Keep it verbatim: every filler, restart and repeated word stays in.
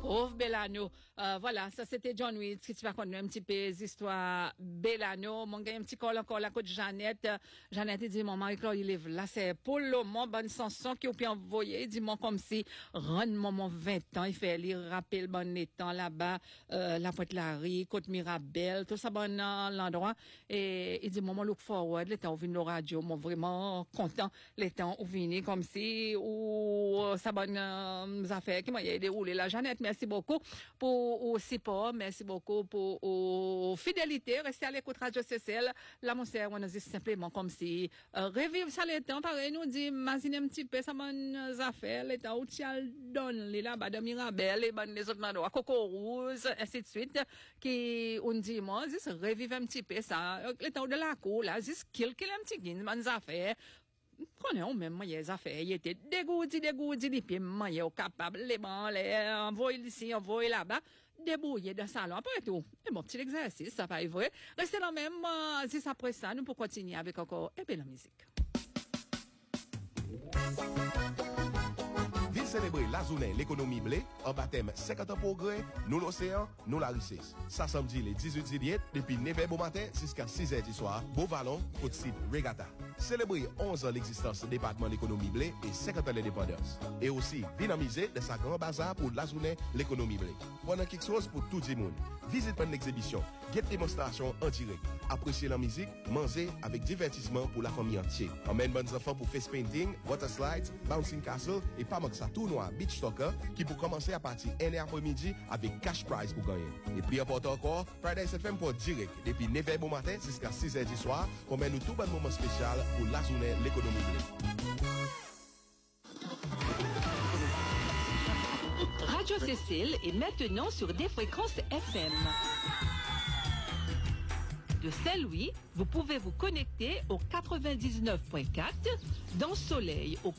Pauvre Bellano. Euh, voilà, ça c'était John Reed qui tu vas connaître un petit peu les histoires Bellano. Mon gars, un petit call encore la côte Jeannette. Jeannette dit mon Marie-Claude il est là, c'est pour le moment bonne chanson qui ou puis envoyé, dit moi comme si rend mon vingt ans, il fait lire rappel bon étant là-bas euh, la Pointe-Larry, côte Mirabel, tout ça bon l'endroit et il dit maman look forward les temps où vient la radio, moi vraiment content les temps où vient comme si ou ça bonne euh, affaire qui m'a déroulé la Jeannette. Merci beaucoup pour au support, merci beaucoup pour au fidélité. Restez à l'écoute Radio C C L. Là, mon sœur, on a dit simplement comme si euh, revivre ça les temps. Pareil, nous dit, imagine un petit peu ça bonnes affaires, les temps où tu as donné les là, bas de Mirabel, les bonnes les autres endroits, Coco Rouge, ainsi de suite, qui on dit moi, juste revivre un petit peu ça, les temps de la cour là, juste quelques un petit gain, bonnes affaires. Prenez on même les affaires, il était dégoûté, dégoûté, les pieds maillés capable, les bancs, les envoyer ici, envoyer là-bas, débrouiller dans le salon, après tout. Et bon petit exercice, ça va être vrai. Restez là même, euh, juste après ça, nous pour continuer avec encore et bien la musique. Ville célébrer la journée l'économie blé, en baptême cinquante ans progrès, nous l'océan, nous la richesse. Ça samedi les dix-huit juillet, depuis neuf heures au matin jusqu'à six heures du soir, Beau Vallon, côte sud, Regatta. Célébrer onze ans l'existence du département de l'économie blé et cinquante ans d'indépendance. Et aussi dynamiser de sa grand bazar pour la journée l'économie blé. Pendant quelque chose pour tout le monde. Visite pendant l'exhibition, get démonstration en direct. Apprécier la musique, manger avec divertissement pour la famille entière. Emmène bonnes enfants pour face painting, water slides, bouncing castle et pas manquer ça tournoi beach soccer qui pour commencer à partir un heure après-midi avec cash prize pour gagner. Et puis important encore, Paradise F M pour direct depuis neuf heures au matin jusqu'à six heures du soir. On met nous tout bon moment spécial pour la journée l'économie blé. Radio Cécile est maintenant sur des fréquences F M. De Saint-Louis, vous pouvez vous connecter au quatre-vingt-dix-neuf point quatre, dans Soleil au